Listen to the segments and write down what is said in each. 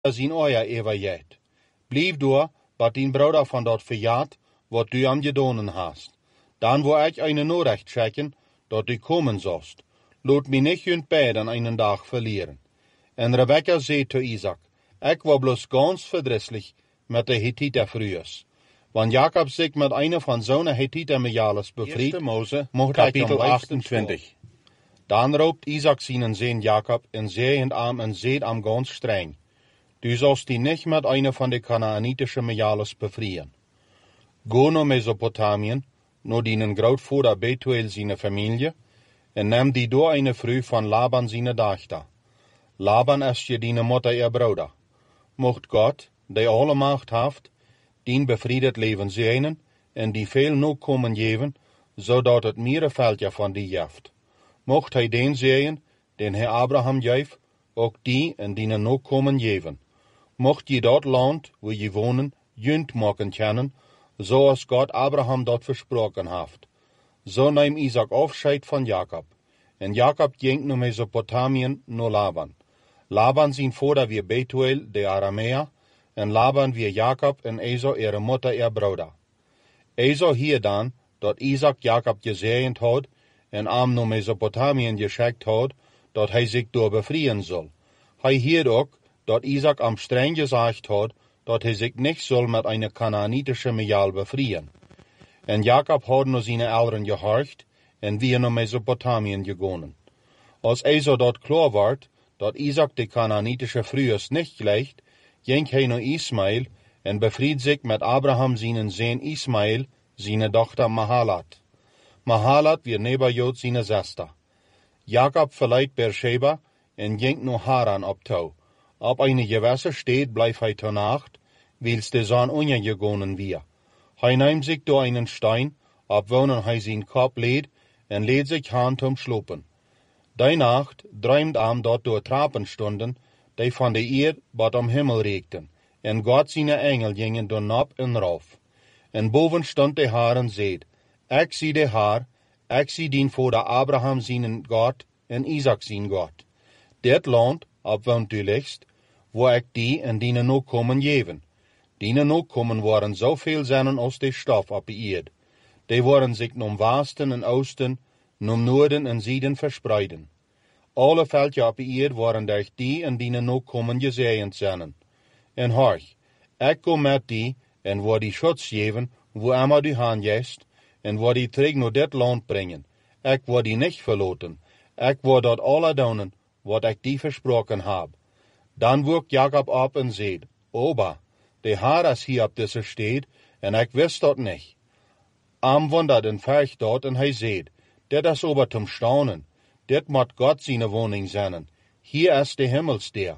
zien euer eeuwigheid. Blijf door, wat din broeder van dat verjaart, wat du am gedonen hast. Dan wil ik eine Norecht checken, dat du komen zost. Laat mij niet junt beiden einen dag verlieren. En Rebecca zei zu Isaac, ik war bloß ganz verdrisslich met de Hittiter frühers. Want Jacob zich met eine van zo'n Hittiter Mejales befried, Mose, Kapitel 28. Dan roept Isaac zijn zoon Jacob en zeeend am en zeet am ganz streng. Du sollst die nicht met eine van de Kanaanitische Mejales befrieden. Go naar Mesopotamien, naar dienen grootvader Betuel zijn familie, en neem die door eine Früh van Laban zijn dochter. Laban is je diene moeder ihr broeder. Mocht God, die alle macht haft, dien befriedet leven zijnen, en die veel nu komen geven, zodat het mierenveldje van die jeft. Mocht hij den zeeën, den hij Abraham geef, ook die en die nu komen geven. Mocht je dat land, waar je wonen, junt maken kennen, zoals God Abraham dat versproken heeft. Zo neem Isaac afscheid van Jacob. En Jacob ging naar Mesopotamien naar Laban. Laban zijn vader weer Betuel de Arameer, en Laban weer Jacob en Esau ihre moeder ihr broeder. Esau hier dan, dat Isaac Jacob gezegend had, en am naar Mesopotamien geschickt had, dat hij zich door befrieden zal. Hij hier ook, dat Isaac am streng gezegd had, dat hij zich niet zal met een Kanaanitische Mejal befrieden. En Jacob had naar zijn ouderen gehorcht, en weer naar Mesopotamien gegaan. Als Esau dat klaar werd, dat Isaac de Kanaanitische Frühers nicht gleicht, ging hij naar Ismael en befried zich met Abraham zijn zoon Ismael, zijn dochter Mahalat. Mahalat weer Nebajoth zijn zuster. Jacob verleiht Beersheba en ging naar Haran op touw. Op een gewisse stad blijft hij ter nacht, wils de zon ondergegangen weer. Hij neemt zich door einen Stein, op wonen hij zijn kop leed, en leed zich hand om slopen. Die Nacht träumt dort door Trappen stonden, die van de eerd wat am Himmel regten, en God seine Engel gingen door nop en rauf. En boven stond de Haar en zeid, ik zie de Haar, ik zie dien vader Abraham zijn God en Isaac zijn God. Dit land, op woont du liegst, wo ik die en die nu komen geven. Die nu komen worden zoveel zijn als de stof op de eerd. Die worden zich nom Westen en Oosten, nom Noorden en Zuiden verspreiden. Alle veldje op de eerd worden durch die en die nu komen gezegend zijn. En horch, ik kom met die en word die schutz geven, wo immer du hangest, en word die terug naar dit land brengen. Ik word die niet verloten. Ik word dat alle doen, wat ik die versproken heb. Dan woek Jacob op en zeid, Oba, de Haar is hier op deze stad, en ik wist dat niet. Am wondert en vergt dat, en hij zeid, dit is ober zum Staunen. Dit moet God zijn woning zijn. Hier is de Himmelsteer.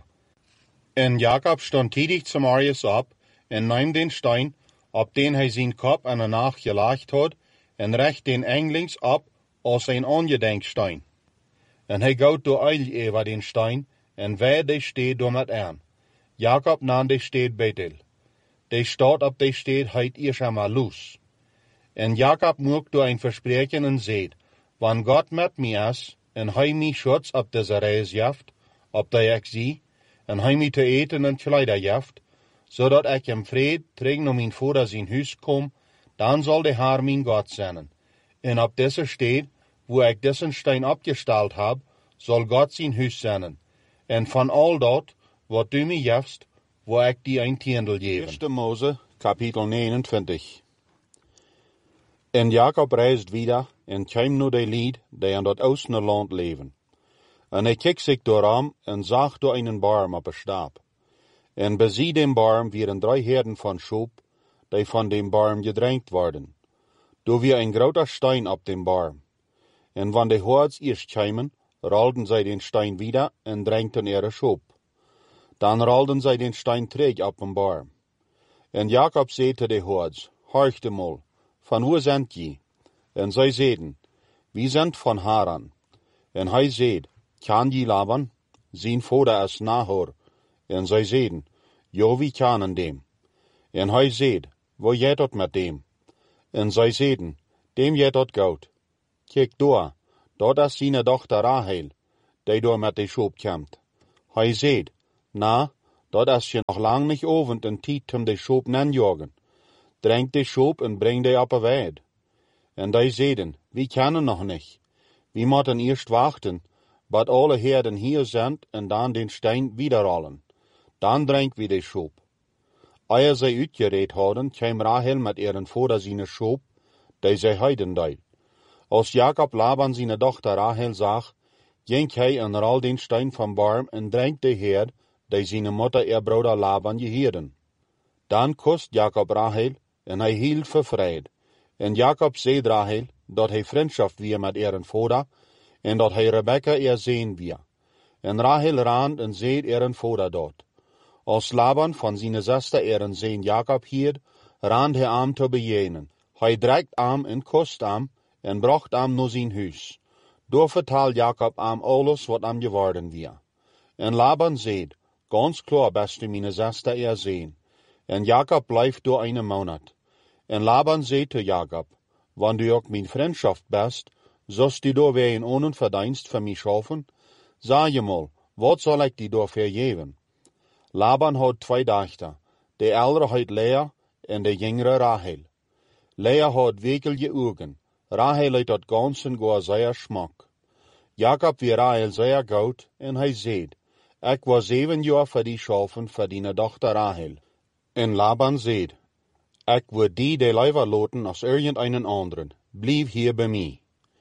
En Jacob stond tidig zum Arius op, en nam den Stein, op den hij zijn kop en nacht gelegd had, en recht den englings op als een ongedenkstein. En hij goot door eil over den Stein, en wij de stad door met aan. Jacob nam de stad Bethel. De stad op de stad heet Ischamalus. En Jacob mocht door een verspreken en zeid, wann God met mij is, en hij mij schutz op deze reis jaft, op die ik zie, en hij mij te eten en kleider jaft, zodat ik in vrede terug naar mijn vader zijn huis kom, dan zal de Haar mijn God zijn. En op deze stad, wo ik deze steen opgesteld heb, zal God zijn huis zijn. En van al dat, wat du mij jefst, wil ik die een tiendel geven. 1. Mose, Kapitel 29. En Jacob reist wieder en kwam naar de lied, die aan dat oosten land leven. En hij keek zich dooram en zag door einen Baum op een stap. En bezie dem Baum wieren 3 herden van Schop, die van dem Baum gedrängt worden. Do wie ein groter Stein op dem Baum. En wann de Hords eerst kwamen, rollten zij den Stein wieder en drängten ihre Schop. Dan rollten zij den Stein terug op den Baum. En Jacob zei te de Hords, horchte mal, van wo sind je? En zij zeiden, wie sind van Haran. En hij zeid, kan je Laban? Zijn vader is Nahor. En zij zeiden, jo, wie kennen dem. En hij zeid, wo jij dat met dem? En zij zeiden, dem jij dat goud. Kijk door, dat is zijn dochter Rahel, die door met de schop komt. Hij zeid, na, dat als je nog lang niet ovend een tijd om de schoop nanjagen, drink de schoop en breng de op de weid. En die zeiden, we kennen nog niet. We moeten eerst wachten, tot alle herden hier zijn en dan den steen wiederrollen. Dan drinken we de schoop. Eer zij uitgereed hadden, kwam Rachel met ihren vader zijn schoop, die zij heiden deed. Als Jacob Laban zijn dochter Rachel zag, ging hij en rol den steen van boom en drinkt de herd, die zijn moeder broeder Laban geheerden. Dan kust Jacob Rachel en hij hield vervrede. En Jacob zei Rachel dat hij vriendschap weer met ihren vader en dat hij Rebekka zien weer. En Rachel rand en zei ihren vader dat. Als Laban van zijn zuster ihren zoon Jacob hield, rand hij am te bejenen. Hij dreikt am en kust am en bracht am naar zijn huis. Door vertaal Jacob am alles wat am geworden weer. En Laban zei, ganz klaar beste mijn zuster zoon. En Jacob blijft door een maand. En Laban zei te Jacob, wanneer du ook mijn vriendschap best, zost du door weer een onverdienst voor mij schaffen? Zeg je mal, wat zal ik die door vergeven? Laban had 2 dochters, de oudere heet Lea en de jongere Rachel. Lea had wekelje ogen, Rachel had dat ganzen goa zeer smak. Jacob wie Rachel zeer goed en hij zei, ik was 7 jaar voor die schaffen voor die dochter Rachel. En Laban zei, ik wil die de liever laten als irgendeinen anderen, blijf hier bij mij.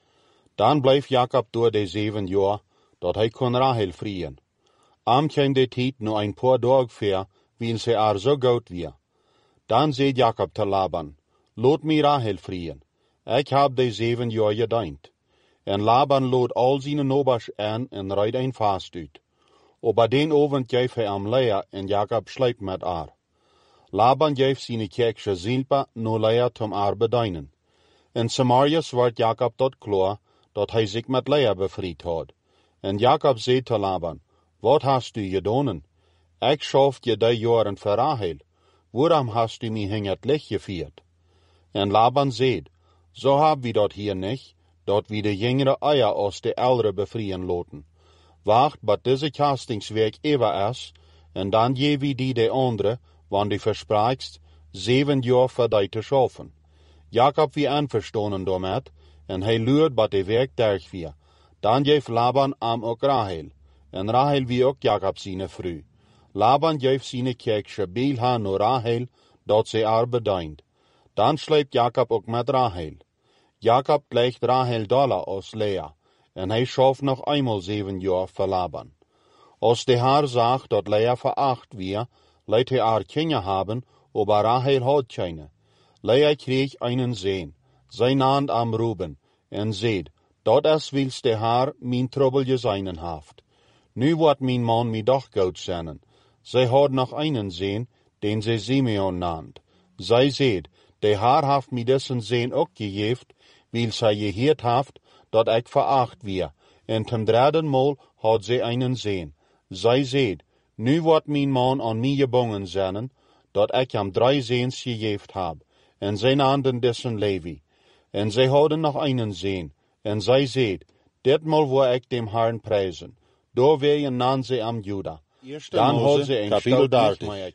Dan bleef Jacob door de 7 jaar, dat hij kon Rachel vrieën. Am kwam de tijd nu een paar dagen ver, wiens ze zo goed weer. Dan zei Jacob te Laban, laat mij Rachel vrieën. Ik heb de 7 jaar gediend. En Laban lood al zijn nobers aan en rijd een vast uit. Op den avond geef hij am Lea en Jacob slijpt met haar. Laban geeft zijn kerkje Zilpa no Lea tom haar bedienen. En Samarias wordt Jacob tot klaar, dat hij zich met Lea bevrijd had. En Jacob zei te Laban, wat hast du gedaan? Ik schaf je die jaren voor Rachel. Waarom hast du mij in het licht gevierd? En Laban zei, zo hebben we dat hier niet, dat we de jongere eier als de oudere bevrijen laten. Wacht, wat deze castingswerk even is, en dan geven we die de andere, wanneer du verspreekst, 7 jaar voor die te schaffen. Jacob wie aanverstonen daarmet, en hij luurt wat de werk derg weer. Dan geeft Laban am ook Rachel. En Rachel wie ook Jacob zijn vrouw. Laban geeft zijn kerkje Bilha naar Rachel, dat ze haar bedient. Dan sleept Jacob ook met Rachel. Jacob legt Rachel dollar als Lea, en hij schaft nog eenmaal 7 jaar voor Laban. Als de haar zag dat Lea veracht weer, liet hij haar kinderen hebben, aber Rachel had keine. Lea kreeg einen zoon, zijn naam am Ruben, en zei, dat is wils de haar mijn trouble zijn heeft. Nu wordt mijn man mij doch goed zijn. Zij had nog einen zoon, den zij Simeon naamd. Zij zei, de haar heeft mij dessen zoon ook gegeven, wils zij geheerd heeft, dat ik veracht weer, en ten 3e maal had zij einen zoon. Zij zei, nu wordt mijn man aan mij gebonden zijn, dat ik hem 3 zoons gegeven heb, en zij naamden dessen Levi. En zij hadden nog einen zoon, en zij zei, ditmaal wil ik dem Herrn prijzen. Door weer naam ze am Juda. Dan hadden ze een veel daartig.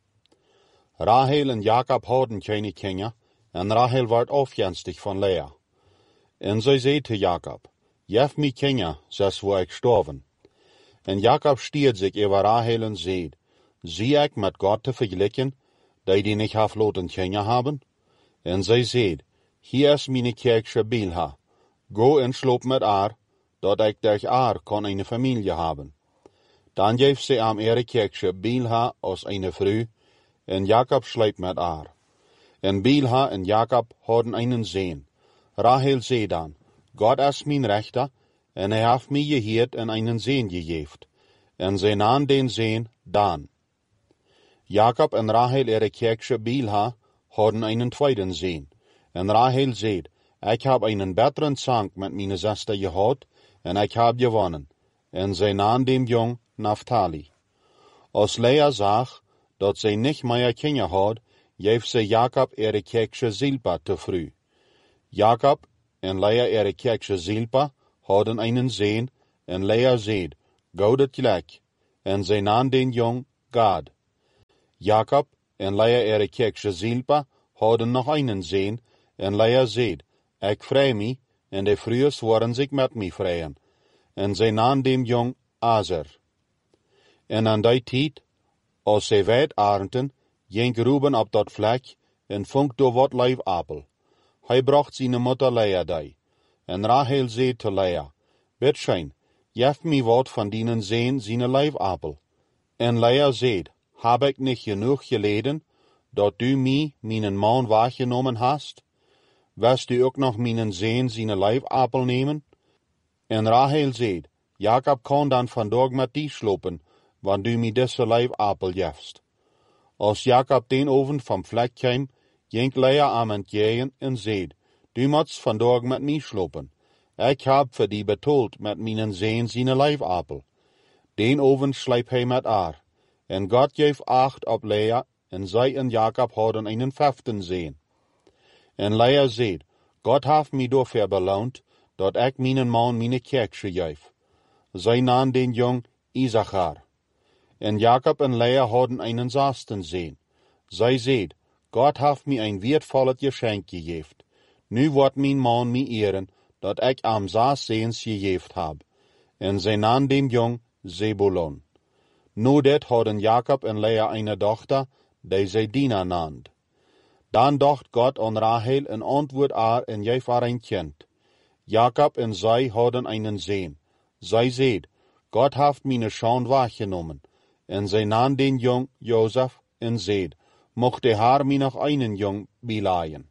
Rachel en Jacob hadden geen kinderen, en Rachel werd afgenstig van Lea. En zij zei te Jacob, geef mij kinderen, zes wil ik sterven. En Jacob stiert zich over Rachel en zei, zie ik met God te vergelijken, die niet heeft laten kinderen hebben? En zij zei, hier is mijn kerkje Bilha, go en sloop met haar, dat ik durch haar kon een familie hebben. Dan geeft ze aan ihre kerkje Bilha als een vrouw, en Jacob slijpt met haar. En Bilha en Jacob hadden einen zoon. Rachel zei dan, God is mijn rechter, en hij heeft mij geheerd en einen zoon gegeven. En zij naam den zoon Dan. Jacob en Rachel ihre kerkje Bilha hadden einen tweeden zoon. En Rachel zei, ik heb einen betteren zang met mijn zuster gehad, en ik heb gewonnen. En zij naam dem jong Naphtali. Als Lea zag, dat zij niet meer kinderen had, geeft ze Jacob ihre kerkje Zilpa te vroeg. Jacob en Lea ihre kerkje Zilpa hadden einen zoon, en Lea zei, goud het gelijk. En zij naam den jong Gad. Jacob en Lea kerkje Zilpa hadden nog einen zoon, en Lea zei, ik vrij mij, en de vrouwen waren zich met mij vrijen. En zij nam dem jong Azer. En aan die tijd, als zij wijd arenden, ging Ruben op dat vlek, en vond door wat lijfappel. Hij bracht zijn moeder Lea die. En Rachel zei te Lea, Bitschein, jef mij wat van dienen zoon zijn lijfappel. En Lea zei, heb ik niet genoeg geleden, dat u mij mijn man weggenomen hast? Wist u ook nog mijn zoon zijn lijfappel nemen? En Rachel zei, Jacob kan dan vandaag met die slopen, want u mij deze lijfappel jefst. Als Jacob den avond van vlek kwam, ging Lea aan het geven en zei, du moet vandaag met mij slopen. Ik heb voor die betaald met mijn zoon zijn lijfappel. Den avond sliep hij met haar. En God geef acht op Lea, en zij en Jacob hadden een 15 zoon. En Lea zei, God heeft mij daarvoor beloond, dat ik mijn man mijn kerkje geef. Zij nam den jong Issachar. En Jacob en Lea hadden een 16 zoon. Zij zei, God heeft mij een wertvollet geschenk gegeven. Nu wordt mijn man mij eren, dat ik am 6 zoons gegeven heb. En zij nam den jong Zebulon. Nu dit hadden Jacob en Lea een dochter, die zij Dina naamd. Dan dacht God aan Rachel en antwoord haar en geef haar een kind. Jacob en zij hadden een zoon. Zij zei, God heeft mijn zoon weggenomen. En zij nam den jong Jozef en zei, mocht de haar mij nog een jong bijleien.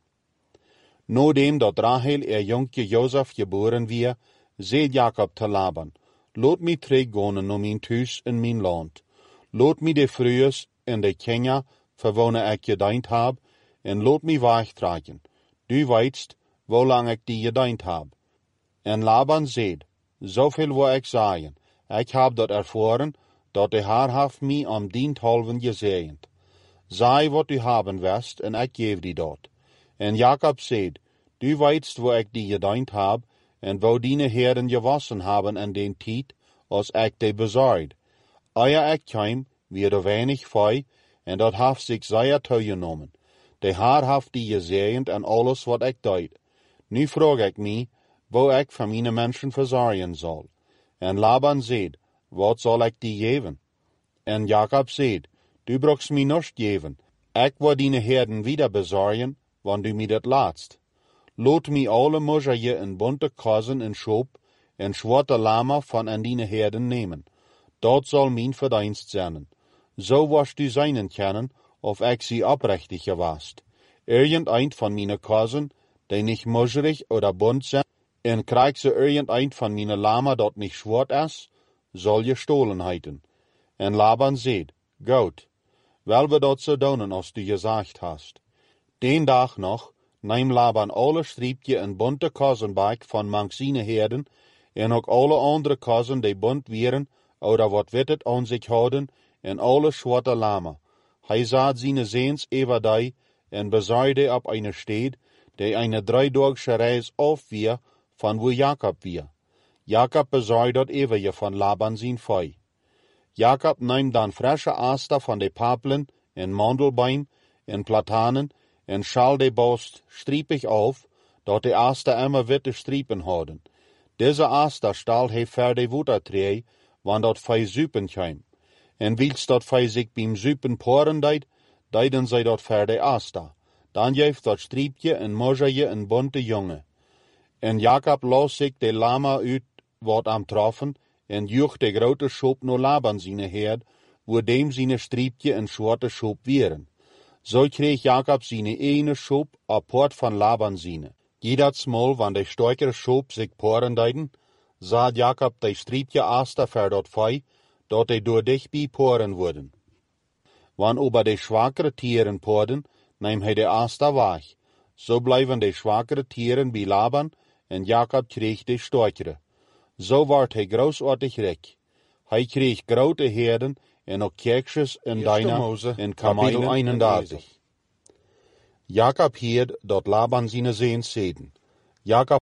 Nadat dat Rachel jongje Jozef geboren werd, zei Jacob te Laban, laat mij teruggaan naar mijn thuis in mijn land. Laat mij de vrouwen en de kinderen, voor wanneer ik gediend heb, en laat mij wegtrekken. Du weet, hoe lang ik die gediend heb. En Laban zei, zoveel wil ik zeggen, ik heb dat ervaren, dat de Heer heeft mij om dienthalven gezegend. Zij wat u hebben wist, en ik geef die dat. En Jacob zei, du weet waar ik die gediend heb, en waar die heren gewassen hebben in den tijd, als ik die bezorgd. Eer ik kwam, weer er weinig vee, en dat heeft zich zeer toegenomen. De Heer heeft die gezegend en alles wat ik deed. Nu vraag ik mij, waar ik van mijn mensen verzorgen zal. En Laban zei, wat zal ik die geven? En Jacob zei, du brauchst mij niets geven. Ik wil die herden wieder bezorgen, want du mij dat laatst. Laat mij alle moeije en bunte kozen en schoop en zwarte lama van aan die herden nemen. Dat zal mijn verdienst zijn. Zo was du zijn kennen, of ik sie oprechtig gewast. Irgendein van mijn kozen, die niet moeierig oder bunt zijn, en krijg ze irgendein van mijn lama dat niet zwart is, zal je stolen heiten. En Laban zei, goed, wel we dat zo doen als du gezegd hast. Den dag nog, neem Laban alle striepje en bunte kozenbijk van manksine herden, en ook alle andere kozen die bunt wieren, oder wat wittet aan zich houden, en alle zwarte lama. Hij zat zijn zeens over die, en bezorgde op een stad, die een 3-daagse reis af weer, van wo Jacob weer. Jacob bezorgde dat over je van Laban zijn vee. Jacob neemt dan frische aster van de papelen, en mandelbeim, en platanen, en schal de borst striepig af, dat de aster immer witte striepen hadden. Deze aster stal hij voor de watertree, want dat vee zuipen kwam. En wils dat vee zich beim zuipen poren deed, deden zij dat voor de aster. Dan geeft dat striepje een mooie en bunte jongen. En Jacob las zich de lama uit wat am troffen, en joeg de grote schoop naar Laban zijn herd, wo dem zijn striepje en zwarte schoop wieren. Zo kreeg Jacob zijn ene schoop apart van Laban zijn. Jedes Mal, wanneer de sterkere schoop zich poren deden, zat Jacob de striepje aster voor dat vee, dat hij door dichtbij poren worden. Wanneer over de zwakkere tieren poren, neemt hij de aster weg. Zo blijven de zwakkere tieren bij Laban, en Jacob kreeg de sterkere. Zo werd hij grootsoortig rijk. Hij kreeg grote herden en ook kerkjes en dijnen en kamelen 31. Jacob hield dat Laban zijn zoons zeden. Jacob